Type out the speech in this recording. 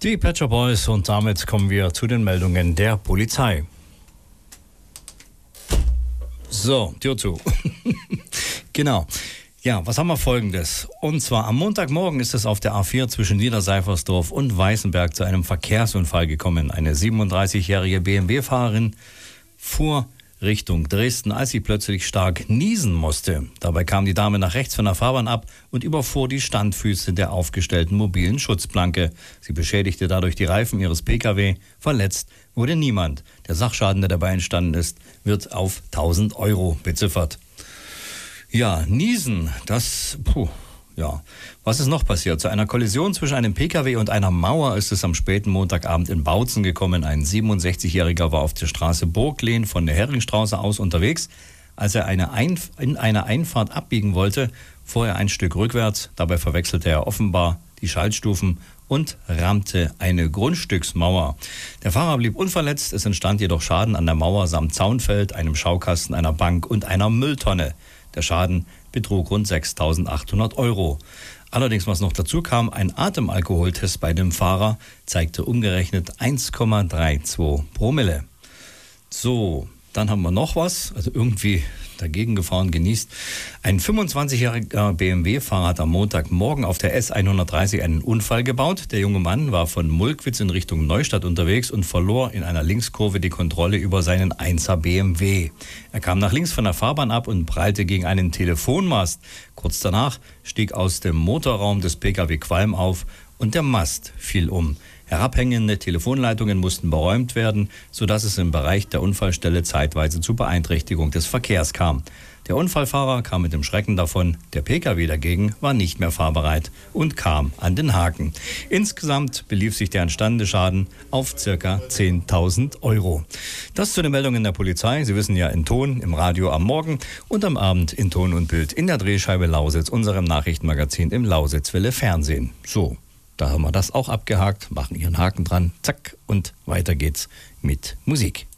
Die Pet Shop Boys, und damit kommen wir zu den Meldungen der Polizei. So, Tür zu. Genau. Ja, was haben wir Folgendes? Und zwar am Montagmorgen ist es auf der A4 zwischen Niederseifersdorf und Weißenberg zu einem Verkehrsunfall gekommen. Eine 37-jährige BMW-Fahrerin fuhr Richtung Dresden, als sie plötzlich stark niesen musste. Dabei kam die Dame nach rechts von der Fahrbahn ab und überfuhr die Standfüße der aufgestellten mobilen Schutzplanke. Sie beschädigte dadurch die Reifen ihres Pkw. Verletzt wurde niemand. Der Sachschaden, der dabei entstanden ist, wird auf 1.000 Euro beziffert. Ja, Niesen, ja. Was ist noch passiert? Zu einer Kollision zwischen einem Pkw und einer Mauer ist es am späten Montagabend in Bautzen gekommen. Ein 67-Jähriger war auf der Straße Burglehn von der Heringstraße aus unterwegs. Als er in eine Einfahrt abbiegen wollte, fuhr er ein Stück rückwärts. Dabei verwechselte er offenbar die Schaltstufen und rammte eine Grundstücksmauer. Der Fahrer blieb unverletzt, es entstand jedoch Schaden an der Mauer samt Zaunfeld, einem Schaukasten, einer Bank und einer Mülltonne. Der Schaden betrug rund 6.800 Euro. Allerdings, was noch dazu kam, ein Atemalkoholtest bei dem Fahrer zeigte umgerechnet 1,32 Promille. So, dann haben wir noch was, also irgendwie dagegen gefahren, genießt. Ein 25-jähriger BMW-Fahrer hat am Montagmorgen auf der S130 einen Unfall gebaut. Der junge Mann war von Mulkwitz in Richtung Neustadt unterwegs und verlor in einer Linkskurve die Kontrolle über seinen 1er BMW. Er kam nach links von der Fahrbahn ab und prallte gegen einen Telefonmast. Kurz danach stieg aus dem Motorraum des Pkw Qualm auf und der Mast fiel um. Herabhängende Telefonleitungen mussten beräumt werden, sodass es im Bereich der Unfallstelle zeitweise zu Beeinträchtigung des Verkehrs kam. Der Unfallfahrer kam mit dem Schrecken davon, der Pkw dagegen war nicht mehr fahrbereit und kam an den Haken. Insgesamt belief sich der entstandene Schaden auf ca. 10.000 Euro. Das zu den Meldungen der Polizei. Sie wissen ja, in Ton im Radio am Morgen und am Abend in Ton und Bild in der Drehscheibe Lausitz, unserem Nachrichtenmagazin im Lausitzwelle Fernsehen. So. Da haben wir das auch abgehakt, machen Ihren Haken dran, zack, und weiter geht's mit Musik.